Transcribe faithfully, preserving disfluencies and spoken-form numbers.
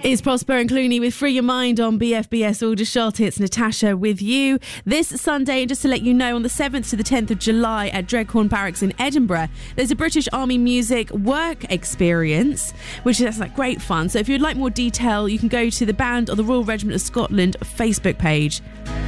It's Prosper and Clooney with Free Your Mind on B F B S Aldershot. It's Natasha with you this Sunday. And just to let you know, on the seventh to the tenth of July at Dreghorn Barracks in Edinburgh, there's a British Army music work experience, which is like great fun. So if you'd like more detail, you can go to the Band or the Royal Regiment of Scotland Facebook page.